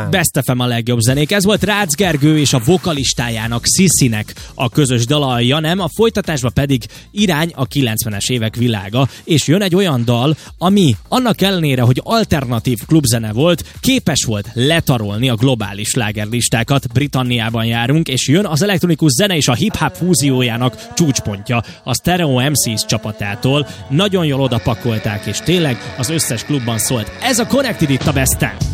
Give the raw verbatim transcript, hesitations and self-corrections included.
Best ef em a legjobb zenék. Ez volt Rácz Gergő és a vokalistájának, Szissinek a közös dala, ja nem, a folytatásban pedig irány a kilencvenes évek világa, és jön egy olyan dal, ami annak ellenére, hogy alternatív klubzene volt, képes volt letarolni a globális slágerlistákat. Britanniában járunk, és jön az elektronikus zene és a hip-hop fúziójának csúcspontja a Stereo em cés csapatától. Nagyon jól odapakolták, és tényleg az összes klubban szólt. Ez a Connected itt a Besten.